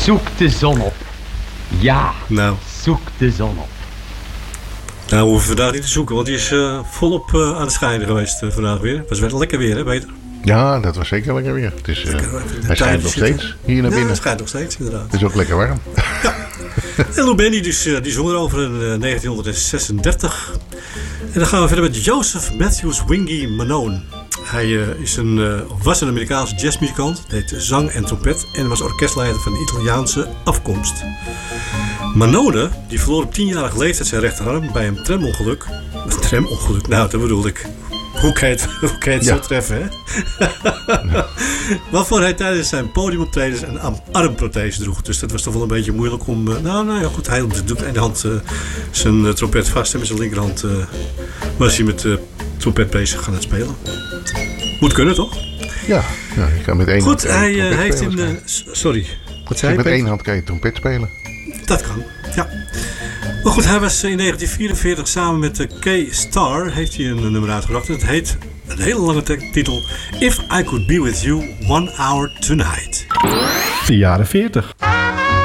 Zoek de zon op. Ja, Nou, zoek de zon op. nou hoeven we vandaag niet te zoeken, want die is volop aan het schijnen geweest vandaag weer. Het was wel lekker weer, hè, Peter? Ja, dat was zeker lekker weer. Het is, hij schijnt nog steeds hier naar Ja, binnen. het schijnt nog steeds, inderdaad. Het is ook lekker warm. En Lou Bendy dus, die zong erover in 1936. En dan gaan we verder met Joseph Matthews Wingy Manone. Hij was een Amerikaanse jazzmuzikant, deed zang en trompet en was orkestleider van Italiaanse afkomst. Manone die verloor op 10-jarige leeftijd zijn rechterarm bij een tramongeluk. Een tramongeluk, nou dat bedoel ik. Hoe kan je het zo treffen, hè? Waarvoor hij tijdens zijn podiumoptredens een armprothese droeg. Dus dat was toch wel een beetje moeilijk om... Nou ja, goed. Hij hield met de ene hand zijn trompet vast. En met zijn linkerhand was hij met de trompet bezig gaan spelen. Moet kunnen, toch? Ja, je kan met één hand. Goed, hij heeft in... sorry, wat zei je? Met één hand kan je trompet spelen. Dat kan, ja. Maar goed, hij was in 1944 samen met K-Star heeft hij een nummer uitgebracht. Het heet, een hele lange titel, If I Could Be With You 1 Hour Tonight. De jaren 40.